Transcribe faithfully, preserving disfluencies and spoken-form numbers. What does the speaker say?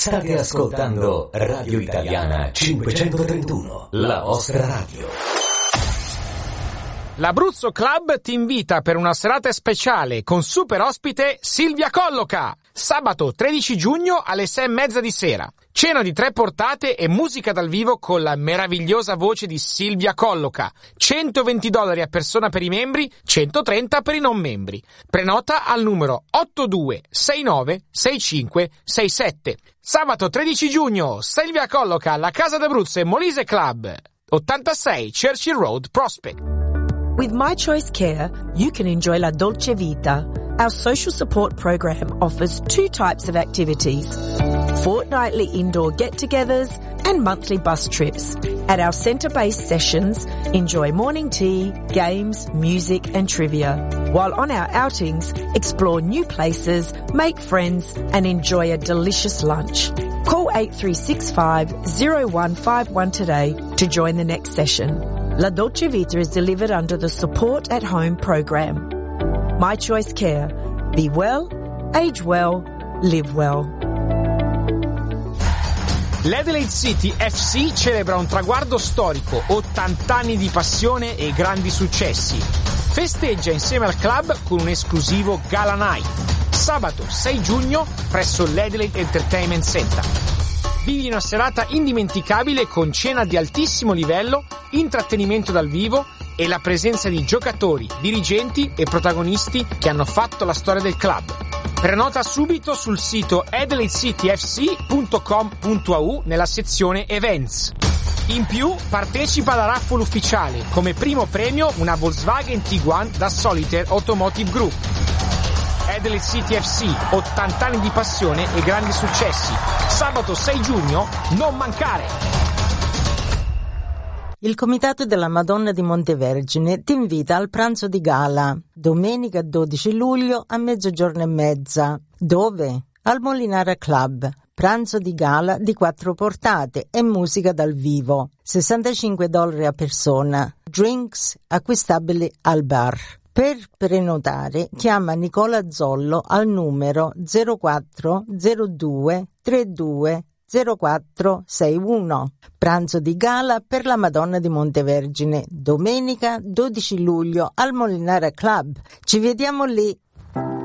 State ascoltando Radio Italiana cinquecentotrentuno, la vostra radio. L'Abruzzo Club ti invita per una serata speciale con super ospite Silvia Colloca. Sabato tredici giugno alle sei e mezza di sera. Cena di tre portate e musica dal vivo con la meravigliosa voce di Silvia Colloca. centoventi dollari a persona per i membri, centotrenta per i non membri. Prenota al numero otto due sei nove sei cinque sei sette. Sabato tredici giugno, Silvia Colloca alla Casa d'Abruzzo e Molise Club, ottantasei Churchill Road, Prospect. With My Choice Care, you can enjoy La Dolce Vita. Our social support program offers two types of activities: fortnightly indoor get-togethers and monthly bus trips. At our centre-based sessions, enjoy morning tea, games, music and trivia. While on our outings, explore new places, make friends and enjoy a delicious lunch. Call eight three six five zero one five one today to join the next session. La Dolce Vita is delivered under the Support at Home program. My Choice Care. Be well, age well, live well. L'Adelaide City F C celebra un traguardo storico, ottanta anni di passione e grandi successi. Festeggia insieme al club con un esclusivo Gala Night. Sabato sei giugno presso l'Adelaide Entertainment Center. Vivi una serata indimenticabile con cena di altissimo livello, intrattenimento dal vivo e la presenza di giocatori, dirigenti e protagonisti che hanno fatto la storia del club. Prenota subito sul sito adelaide city f c punto com punto a u nella sezione Events. In più partecipa alla raffle ufficiale, come primo premio una Volkswagen Tiguan da Solitaire Automotive Group. Adelaide City F C, ottanta anni di passione e grandi successi. Sabato sei giugno, non mancare! Il Comitato della Madonna di Montevergine ti invita al pranzo di gala, domenica dodici luglio a mezzogiorno e mezza. Dove? Al Molinara Club. Pranzo di gala di quattro portate e musica dal vivo. sessantacinque dollari a persona. Drinks acquistabili al bar. Per prenotare chiama Nicola Zollo al numero zero quattro zero due trentadue zero quattro sei uno. Pranzo di gala per la Madonna di Montevergine, domenica dodici luglio al Molinara Club. Ci vediamo lì.